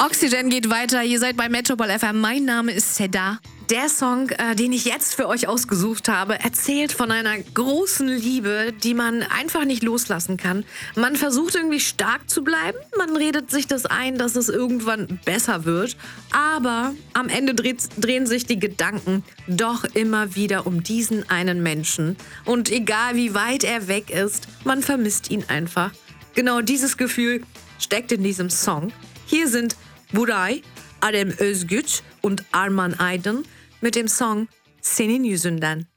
Oxygen geht weiter. Ihr seid bei Metropol FM. Mein Name ist Seda. Der Song, den ich jetzt für euch ausgesucht habe, erzählt von einer großen Liebe, die man einfach nicht loslassen kann. Man versucht irgendwie stark zu bleiben. Man redet sich das ein, dass es irgendwann besser wird. Aber am Ende drehen sich die Gedanken doch immer wieder um diesen einen Menschen. Und egal wie weit er weg ist, man vermisst ihn einfach. Genau dieses Gefühl steckt in diesem Song. Hier sind Buray, Adem Özgüç und Arman Aydın mit dem Song Senin Yüzünden.